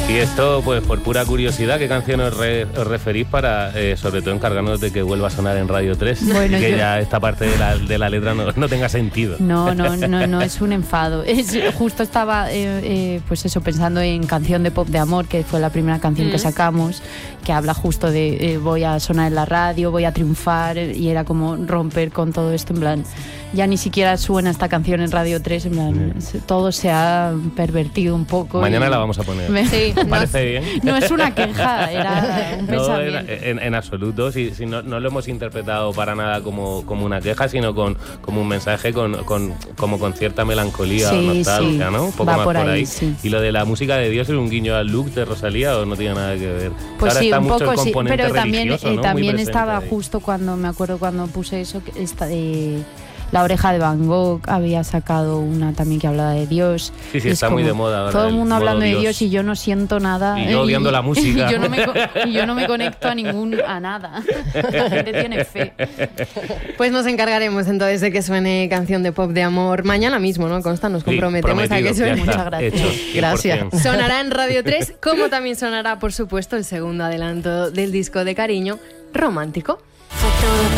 Y esto, pues por pura curiosidad, ¿qué canción os referís para, sobre todo, encargarnos de que vuelva a sonar en Radio 3? Bueno, y que ya esta parte de la letra no tenga sentido. No, es un enfado. Justo estaba, pues eso, pensando en Canción de Pop de Amor, que fue la primera canción que sacamos, que habla justo de voy a sonar en la radio, voy a triunfar, y era como romper con todo esto, en plan, ya ni siquiera suena esta canción en Radio 3, en plan, todo se ha pervertido un poco. Mañana la vamos a poner. Sí, ¿Te parece bien? No es una queja, era un pensamiento. En absoluto, si no lo hemos interpretado para nada como una queja, sino como un mensaje como con cierta melancolía o nostalgia, ¿no? Un poco más por ahí. Sí. Y lo de la música de Dios es un guiño al look de Rosalía, ¿o no tiene nada que ver? Pues ahora sí, está un mucho poco el componente pero también ¿no? estaba justo cuando, me acuerdo cuando puse eso, La Oreja de Van Gogh había sacado una también que hablaba de Dios. Sí, está muy de moda ahora. Todo el mundo hablando de Dios y yo no siento nada. Y yo odiando la música. Y yo no me conecto a nada. La gente tiene fe. Pues nos encargaremos entonces de que suene Canción de Pop de Amor mañana mismo, ¿no? Consta, nos comprometemos a que suene. Muchas gracias. Hecho, gracias. Sonará en Radio 3, como también sonará, por supuesto, el segundo adelanto del disco de Cariño, Romántico. Fue todo